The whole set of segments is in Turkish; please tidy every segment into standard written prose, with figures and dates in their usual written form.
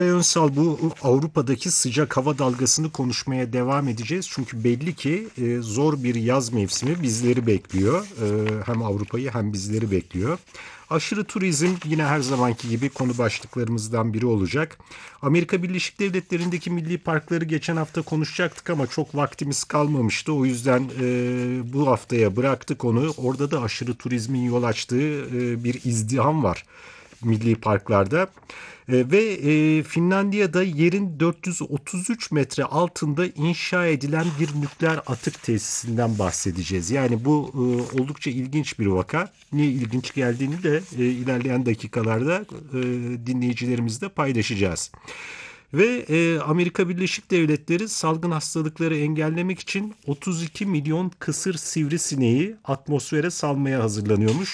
Önsal, bu Avrupa'daki sıcak hava dalgasını konuşmaya devam edeceğiz. Çünkü belli ki zor bir yaz mevsimi bizleri bekliyor. Hem Avrupa'yı hem bizleri bekliyor. Aşırı turizm yine her zamanki gibi konu başlıklarımızdan biri olacak. Amerika Birleşik Devletleri'ndeki milli parkları geçen hafta konuşacaktık ama çok vaktimiz kalmamıştı. O yüzden bu haftaya bıraktık onu. Orada da aşırı turizmin yol açtığı bir izdiham var milli parklarda. Finlandiya'da yerin 433 metre altında inşa edilen bir nükleer atık tesisinden bahsedeceğiz. Yani bu oldukça ilginç bir vaka. Niye ilginç geldiğini de ilerleyen dakikalarda dinleyicilerimizle paylaşacağız. Amerika Birleşik Devletleri salgın hastalıkları engellemek için 32 milyon kısır sivrisineği atmosfere salmaya hazırlanıyormuş.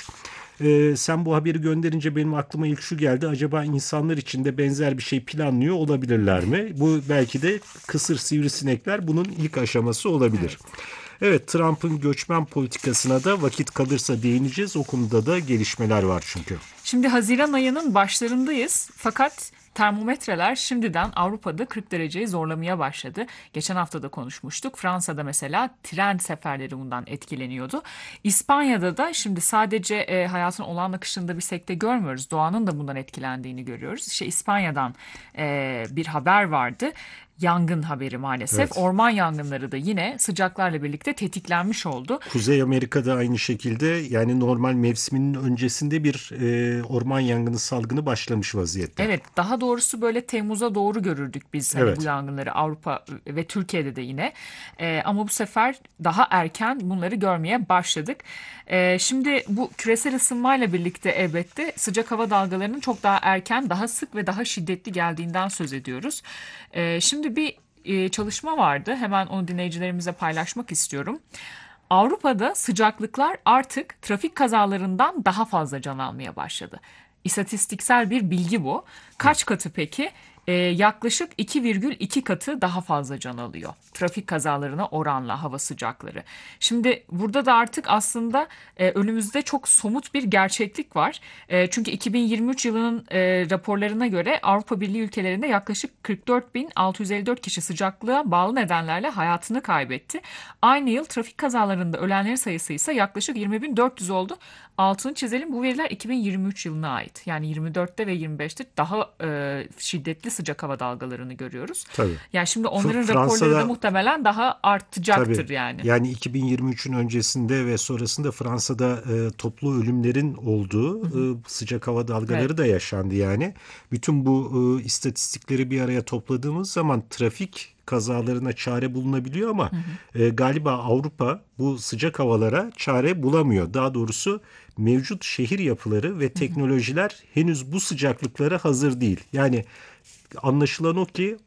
Sen bu haberi gönderince benim aklıma ilk şu geldi. Acaba insanlar için de benzer bir şey planlıyor olabilirler mi? Bu belki de kısır sivrisinekler bunun ilk aşaması olabilir. Evet. Evet, Trump'ın göçmen politikasına da vakit kalırsa değineceğiz. O konuda da gelişmeler var çünkü. Şimdi Haziran ayının başlarındayız fakat termometreler şimdiden Avrupa'da 40 dereceyi zorlamaya başladı. Geçen hafta da konuşmuştuk. Fransa'da mesela tren seferleri bundan etkileniyordu. İspanya'da da şimdi sadece hayatın olağan akışında bir sekte görmüyoruz. Doğanın da bundan etkilendiğini görüyoruz. İşte İspanya'dan bir haber vardı. Yangın haberi maalesef. Evet. Orman yangınları da yine sıcaklarla birlikte tetiklenmiş oldu. Kuzey Amerika'da aynı şekilde, yani normal mevsiminin öncesinde bir orman yangını salgını başlamış vaziyette. Evet, daha doğrusu böyle Temmuz'a doğru görürdük biz hani bu Evet. yangınları Avrupa ve Türkiye'de de yine. Ama bu sefer daha erken bunları görmeye başladık. Şimdi bu küresel ısınmayla birlikte elbette sıcak hava dalgalarının çok daha erken, daha sık ve daha şiddetli geldiğinden söz ediyoruz. Şimdi bir çalışma vardı. Hemen onu dinleyicilerimize paylaşmak istiyorum. Avrupa'da sıcaklıklar artık trafik kazalarından daha fazla can almaya başladı. İstatistiksel bir bilgi bu. Kaç katı peki? Yaklaşık 2,2 katı daha fazla can alıyor. Trafik kazalarına oranla hava sıcakları. Şimdi burada da artık aslında önümüzde çok somut bir gerçeklik var. Çünkü 2023 yılının raporlarına göre Avrupa Birliği ülkelerinde yaklaşık 44.654 kişi sıcaklığa bağlı nedenlerle hayatını kaybetti. Aynı yıl trafik kazalarında ölenlerin sayısı ise yaklaşık 20.400 oldu. Altını çizelim, bu veriler 2023 yılına ait. Yani 24'te ve 25'te daha şiddetli sıcak hava dalgalarını görüyoruz. Tabii. Yani şimdi onların raporları da Fransa'da, muhtemelen daha tabii, artacaktır yani. yani 2023'ün öncesinde ve sonrasında Fransa'da toplu ölümlerin olduğu Hı hı. sıcak hava Evet. dalgaları da yaşandı yani. Bütün bu istatistikleri bir araya topladığımız zaman trafik kazalarına çare bulunabiliyor ama Hı hı. galiba Avrupa bu sıcak havalara çare bulamıyor. Daha doğrusu mevcut şehir yapıları ve Hı hı. teknolojiler henüz bu sıcaklıklara hazır değil. Yani anlaşılan o ki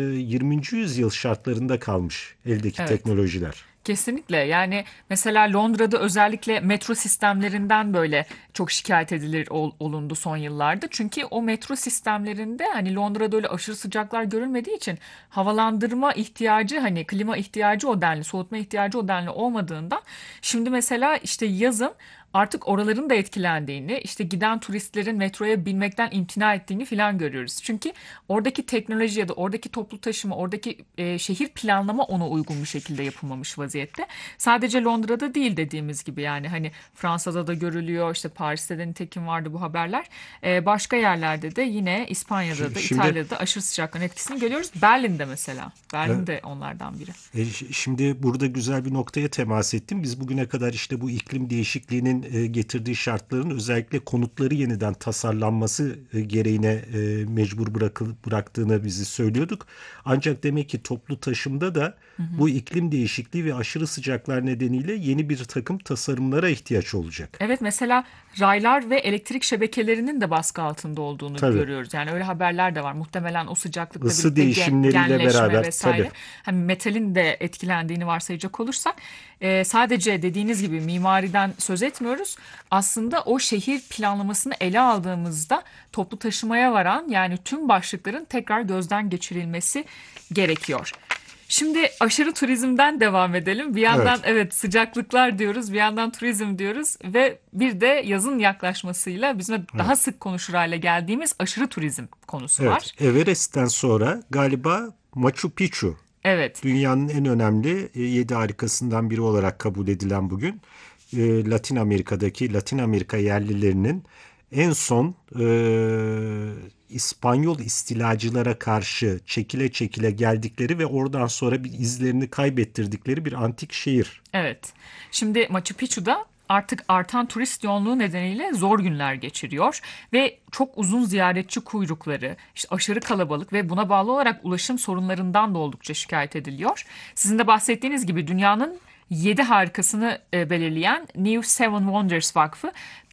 20. yüzyıl şartlarında kalmış eldeki Evet. teknolojiler. Kesinlikle, yani mesela Londra'da özellikle metro sistemlerinden böyle çok şikayet edilir olundu son yıllarda. Çünkü o metro sistemlerinde hani Londra'da öyle aşırı sıcaklar görülmediği için havalandırma ihtiyacı, hani klima ihtiyacı o denli, soğutma ihtiyacı o denli olmadığından şimdi mesela işte yazın artık oraların da etkilendiğini, işte giden turistlerin metroya binmekten imtina ettiğini falan görüyoruz. Çünkü oradaki teknoloji ya da oradaki toplu taşıma, oradaki şehir planlama ona uygun bir şekilde yapılmamış vaziyette. Sadece Londra'da değil dediğimiz gibi, yani hani Fransa'da da görülüyor, işte Paris'te de nitekim vardı bu haberler. Başka yerlerde de yine İspanya'da da Şimdi İtalya'da da aşırı sıcaklığın etkisini görüyoruz. Berlin'de mesela. e, Berlin de onlardan biri. Şimdi burada güzel bir noktaya temas ettim. Biz bugüne kadar işte bu iklim değişikliğinin getirdiği şartların özellikle konutları yeniden tasarlanması gereğine mecbur bıraktığını bizi söylüyorduk. Ancak demek ki toplu taşımda da Hı hı. bu iklim değişikliği ve aşırı sıcaklar nedeniyle yeni bir takım tasarımlara ihtiyaç olacak. Evet, mesela raylar ve elektrik şebekelerinin de baskı altında olduğunu Tabii. görüyoruz. Yani öyle haberler de var. Muhtemelen o sıcaklıkla Isı birlikte değişimleriyle genleşme beraber, tabii. vesaire. Hani metalin de etkilendiğini varsayacak olursak sadece dediğiniz gibi mimariden söz etmiyoruz. Aslında o şehir planlamasını ele aldığımızda toplu taşımaya varan yani tüm başlıkların tekrar gözden geçirilmesi gerekiyor. Şimdi aşırı turizmden devam edelim. Bir yandan Evet, evet sıcaklıklar diyoruz, bir yandan turizm diyoruz ve bir de yazın yaklaşmasıyla bizim de evet, daha sık konuşur hale geldiğimiz aşırı turizm konusu evet. var. Everest'ten sonra galiba Machu Picchu Evet, dünyanın en önemli 7 harikasından biri olarak kabul edilen bugün Latin Amerika'daki Latin Amerika yerlilerinin en son İspanyol istilacılara karşı çekile çekile geldikleri ve oradan sonra bir izlerini kaybettirdikleri bir antik şehir. evet. Şimdi Machu Picchu'da artık artan turist yoğunluğu nedeniyle zor günler geçiriyor ve çok uzun ziyaretçi kuyrukları, işte aşırı kalabalık ve buna bağlı olarak ulaşım sorunlarından da oldukça şikayet ediliyor. Sizin de bahsettiğiniz gibi dünyanın 7 harikasını belirleyen New Seven Wonders Vakfı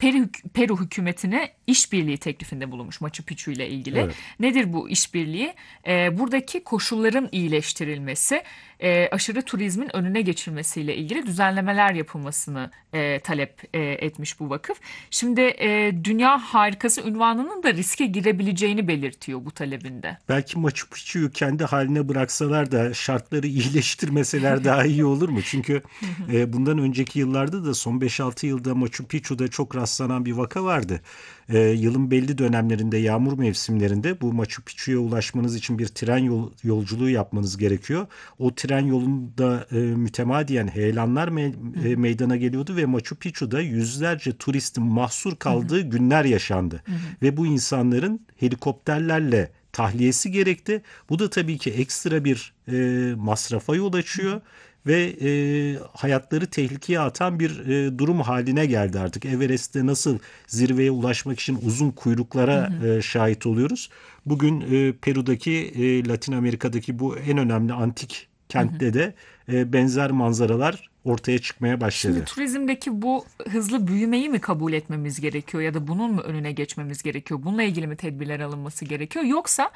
Peru hükümetine işbirliği teklifinde bulunmuş Machu Picchu ile ilgili. Evet. Nedir bu işbirliği? Buradaki koşulların iyileştirilmesi, aşırı turizmin önüne geçilmesiyle ilgili düzenlemeler yapılmasını talep etmiş bu vakıf. Şimdi dünya harikası unvanının da riske girebileceğini belirtiyor bu talebinde. Belki Machu Picchu'yu kendi haline bıraksalar da şartları iyileştirmeseler daha iyi olur mu? Çünkü bundan önceki yıllarda da son 5-6 yılda Machu Picchu'da çok rastlanan bir vaka vardı. Yılın belli dönemlerinde, yağmur mevsimlerinde bu Machu Picchu'ya ulaşmanız için bir tren yolculuğu yapmanız gerekiyor. O tren yolunda mütemadiyen heyelanlar meydana geliyordu ve Machu Picchu'da yüzlerce turistin mahsur kaldığı günler yaşandı. Ve bu insanların helikopterlerle tahliyesi gerekti. Bu da tabii ki ekstra bir masrafa yol açıyor ve hayatları tehlikeye atan bir durum haline geldi artık. Everest'te nasıl zirveye ulaşmak için uzun kuyruklara şahit oluyoruz. Bugün Peru'daki, Latin Amerika'daki bu en önemli antik kentte de benzer manzaralar ortaya çıkmaya Şimdi başladı. turizmdeki bu hızlı büyümeyi mi kabul etmemiz gerekiyor ya da bunun mu önüne geçmemiz gerekiyor? Bununla ilgili mi tedbirler alınması gerekiyor? Yoksa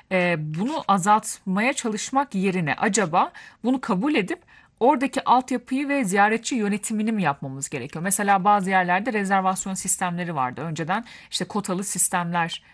bunu azaltmaya çalışmak yerine acaba bunu kabul edip oradaki altyapıyı ve ziyaretçi yönetimini mi yapmamız gerekiyor? Mesela bazı yerlerde rezervasyon sistemleri vardı. Önceden işte kotalı sistemler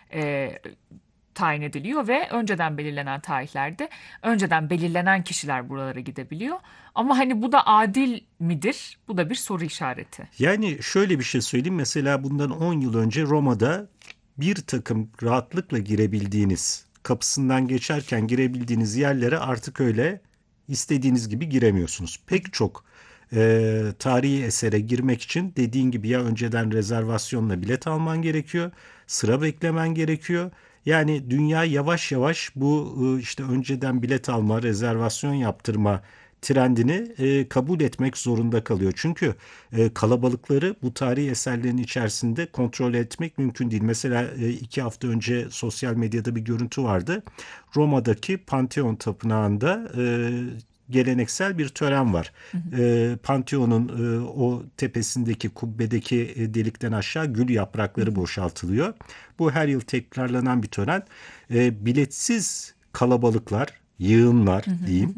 tayin ediliyor ve önceden belirlenen tarihlerde önceden belirlenen kişiler buralara gidebiliyor. Ama hani bu da adil midir? Bu da bir soru işareti. Yani şöyle bir şey söyleyeyim. Mesela bundan 10 yıl önce Roma'da bir takım rahatlıkla girebildiğiniz, kapısından geçerken girebildiğiniz yerlere artık öyle istediğiniz gibi giremiyorsunuz. Pek çok tarihi esere girmek için dediğin gibi ya önceden rezervasyonla bilet alman gerekiyor, sıra beklemen gerekiyor. Yani dünya yavaş yavaş bu işte önceden bilet alma, rezervasyon yaptırma trendini kabul etmek zorunda kalıyor. Çünkü kalabalıkları bu tarihi eserlerin içerisinde kontrol etmek mümkün değil. Mesela 2 hafta önce sosyal medyada bir görüntü vardı. Roma'daki Pantheon Tapınağı'nda geleneksel bir tören var. Pantheon'un o tepesindeki kubbedeki delikten aşağı gül yaprakları boşaltılıyor. Bu her yıl tekrarlanan bir tören. Biletsiz kalabalıklar, yığınlar diyeyim,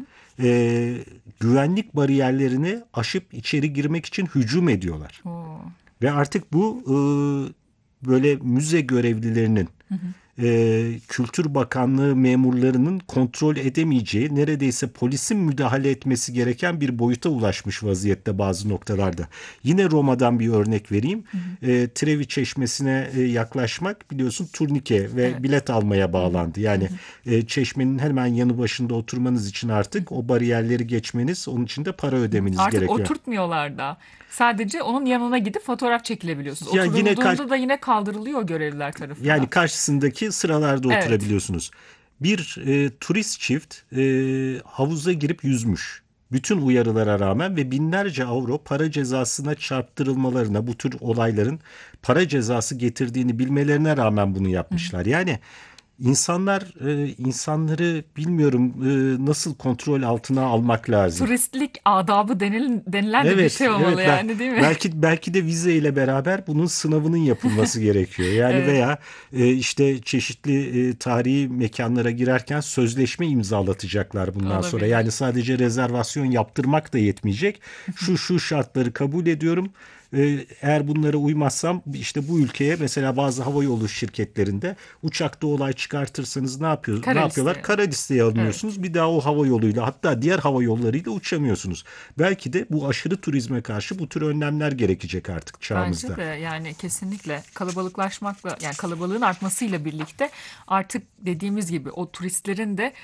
güvenlik bariyerlerini aşıp içeri girmek için hücum ediyorlar. Oo. Ve artık bu böyle müze görevlilerinin, Kültür Bakanlığı memurlarının kontrol edemeyeceği, neredeyse polisin müdahale etmesi gereken bir boyuta ulaşmış vaziyette bazı noktalarda. Yine Roma'dan bir örnek vereyim. Trevi Çeşmesi'ne yaklaşmak biliyorsun turnike ve Evet. bilet almaya bağlandı. Yani çeşmenin hemen yanı başında oturmanız için artık o bariyerleri geçmeniz, onun için de para ödemeniz Artık gerekiyor. oturtmuyorlar da. Sadece onun yanına gidip fotoğraf çekilebiliyorsunuz. Ya yine Oturulduğunda da yine kaldırılıyor görevliler Yani tarafından. karşısındaki sıralarda Evet. oturabiliyorsunuz. Bir turist çift havuza girip yüzmüş. Bütün uyarılara rağmen ve binlerce avro para cezasına çarptırılmalarına, bu tür olayların para cezası getirdiğini bilmelerine rağmen bunu yapmışlar. Yani insanları bilmiyorum nasıl kontrol altına almak lazım. Turistlik adabı denilen de bir Evet, şey evet. olmalı yani değil mi? Belki de vize ile beraber bunun sınavının yapılması gerekiyor. Yani Evet, veya işte çeşitli tarihi mekanlara girerken sözleşme imzalatacaklar bundan sonra. olabilir. Yani sadece rezervasyon yaptırmak da yetmeyecek. Şu şartları kabul ediyorum Eğer bunlara uymazsam işte bu ülkeye mesela bazı havayolu şirketlerinde uçakta olay çıkartırsanız ne Kara yapıyorlar? listeye. Kara listeye Evet. alınıyorsunuz. Bir daha o hava yoluyla, hatta diğer hava yollarıyla uçamıyorsunuz. Belki de bu aşırı turizme karşı bu tür önlemler gerekecek artık Bence çağımızda. de yani kesinlikle kalabalıklaşmakla yani kalabalığın artmasıyla birlikte artık dediğimiz gibi o turistlerin de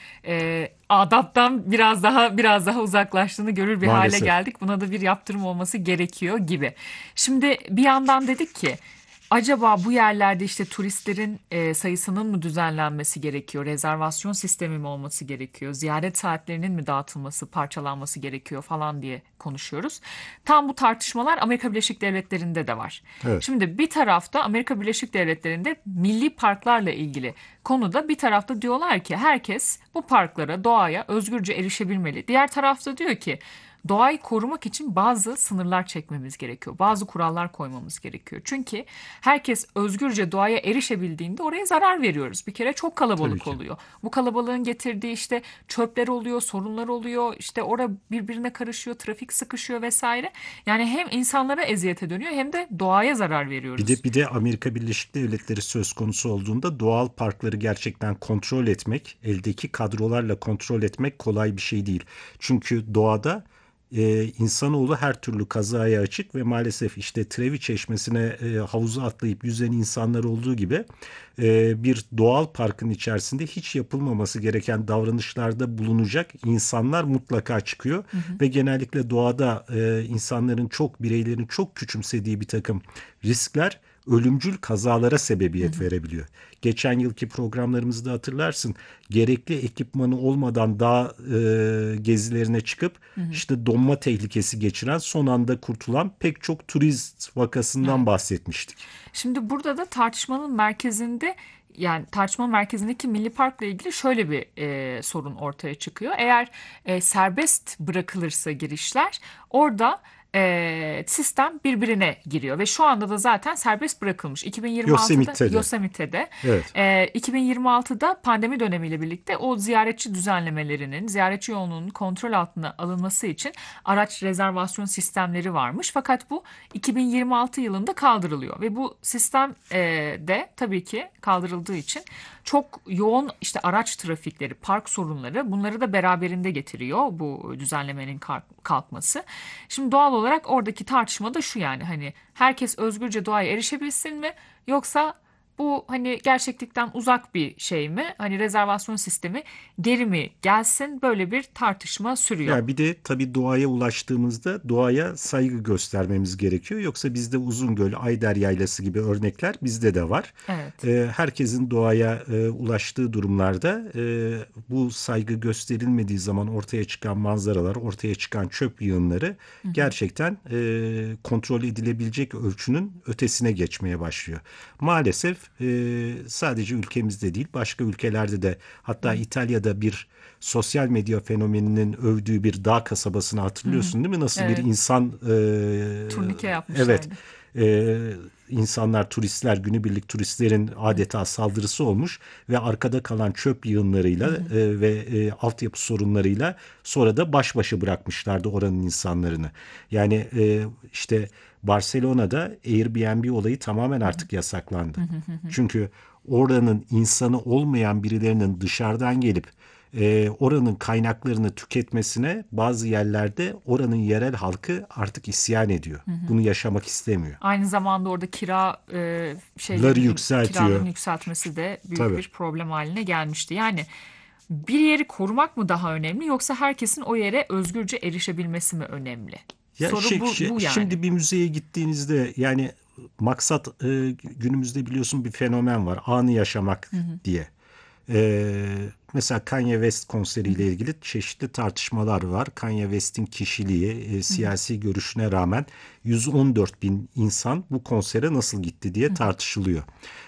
adaptan biraz daha uzaklaştığını görür bir hale Maalesef. geldik. Buna da bir yaptırım olması gerekiyor gibi. Şimdi bir yandan dedik ki acaba bu yerlerde işte turistlerin sayısının mı düzenlenmesi gerekiyor? Rezervasyon sistemi mi olması gerekiyor? Ziyaret saatlerinin mi dağıtılması, parçalanması gerekiyor falan diye konuşuyoruz. Tam bu tartışmalar Amerika Birleşik Devletleri'nde de var. Evet. Şimdi bir tarafta Amerika Birleşik Devletleri'nde milli parklarla ilgili konuda bir tarafta diyorlar ki herkes bu parklara, doğaya özgürce erişebilmeli. Diğer tarafta diyor ki doğayı korumak için bazı sınırlar çekmemiz gerekiyor. Bazı kurallar koymamız gerekiyor. Çünkü herkes özgürce doğaya erişebildiğinde oraya zarar veriyoruz. Bir kere çok Tabii kalabalık ki. oluyor. Bu kalabalığın getirdiği işte çöpler oluyor, sorunlar oluyor. İşte orada birbirine karışıyor, trafik sıkışıyor vesaire. Yani hem insanlara eziyete dönüyor hem de doğaya zarar Bir veriyoruz. de bir de Amerika Birleşik Devletleri söz konusu olduğunda doğal parkları gerçekten kontrol etmek, eldeki kadrolarla kontrol etmek kolay bir şey değil. Çünkü doğada insanoğlu her türlü kazaya açık ve maalesef işte Trevi Çeşmesi'ne havuza atlayıp yüzen insanlar olduğu gibi bir doğal parkın içerisinde hiç yapılmaması gereken davranışlarda bulunacak insanlar mutlaka çıkıyor ve genellikle doğada insanların bireylerin çok küçümsediği bir takım riskler ölümcül kazalara sebebiyet verebiliyor. Geçen yılki programlarımızda hatırlarsın, gerekli ekipmanı olmadan dağ gezilerine çıkıp işte donma tehlikesi geçiren, son anda kurtulan pek çok turist vakasından Evet. bahsetmiştik. Şimdi burada da tartışmanın merkezinde yani tartışma merkezindeki Milli Park'la ilgili şöyle bir sorun ortaya çıkıyor. Eğer serbest bırakılırsa girişler orada sistem birbirine giriyor ve şu anda da zaten serbest bırakılmış. 2026'da Yosemite'de. Yosemite'de, Evet. 2026'da pandemi dönemiyle birlikte o ziyaretçi düzenlemelerinin, ziyaretçi yoğunluğunun kontrol altına alınması için araç rezervasyon sistemleri varmış. Fakat bu 2026 yılında kaldırılıyor ve bu sistem de tabii ki kaldırıldığı için çok yoğun işte araç trafikleri, park sorunları bunları da beraberinde getiriyor bu düzenlemenin kalkması. Şimdi doğal olarak oradaki tartışma da şu yani hani herkes özgürce doğaya erişebilsin mi yoksa bu hani gerçeklikten uzak bir şey mi? Hani rezervasyon sistemi geri mi gelsin? Böyle bir tartışma sürüyor. Ya bir de tabii doğaya ulaştığımızda doğaya saygı göstermemiz gerekiyor. Yoksa bizde Uzungöl, Ayder Yaylası gibi örnekler bizde de var. Evet. Herkesin doğaya ulaştığı durumlarda bu saygı gösterilmediği zaman ortaya çıkan manzaralar, ortaya çıkan çöp yığınları gerçekten kontrol edilebilecek ölçünün ötesine geçmeye başlıyor. Maalesef sadece ülkemizde değil, başka ülkelerde de, hatta İtalya'da bir sosyal medya fenomeninin övdüğü bir dağ kasabasını hatırlıyorsun değil mi? Nasıl bir Evet. insan Turnike evet, yapmışlardı. e, insanlar, turistler, günübirlik turistlerin adeta saldırısı olmuş ve arkada kalan çöp yığınlarıyla ve altyapı sorunlarıyla sonra da baş başa bırakmışlardı oranın insanlarını. Yani işte Barcelona'da Airbnb olayı tamamen artık yasaklandı. Çünkü oranın insanı olmayan birilerinin dışarıdan gelip oranın kaynaklarını tüketmesine bazı yerlerde oranın yerel halkı artık isyan ediyor. Bunu yaşamak istemiyor. Aynı zamanda orada Ları kiraların yükseltiyor. yükseltmesi de büyük Tabii. bir problem haline gelmişti. Yani bir yeri korumak mı daha önemli yoksa herkesin o yere özgürce erişebilmesi mi önemli? Ya Soru bu yani. şimdi bir müzeye gittiğinizde, yani maksat günümüzde biliyorsun bir fenomen var. Anı yaşamak diye. Mesela Kanye West konseriyle ilgili çeşitli tartışmalar var. Kanye West'in kişiliği, siyasi görüşüne rağmen 114 bin insan bu konsere nasıl gitti diye tartışılıyor.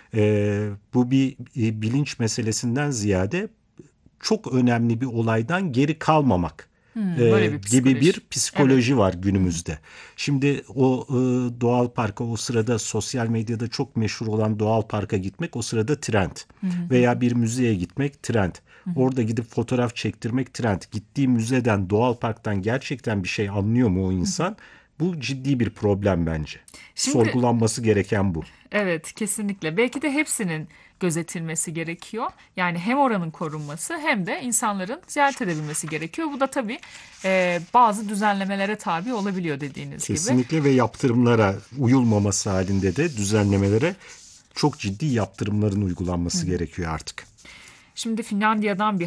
Bu bir bilinç meselesinden ziyade çok önemli bir olaydan geri kalmamak Böyle bir gibi bir psikoloji. Evet. psikoloji var günümüzde. Şimdi o doğal parka, o sırada sosyal medyada çok meşhur olan doğal parka gitmek o sırada trend. Veya bir müzeye gitmek trend. Orada gidip fotoğraf çektirmek trend. Gittiği müzeden, doğal parktan gerçekten bir şey anlıyor mu o insan? Bu ciddi bir problem bence. Şimdi Sorgulanması gereken bu. evet, kesinlikle. Belki de hepsinin gözetilmesi gerekiyor. Yani hem oranın korunması hem de insanların ziyaret edebilmesi gerekiyor. Bu da tabii bazı düzenlemelere tabi olabiliyor dediğiniz gibi. Kesinlikle ve yaptırımlara uyulmaması halinde de düzenlemelere çok ciddi yaptırımların uygulanması gerekiyor artık. Şimdi Finlandiya'dan bir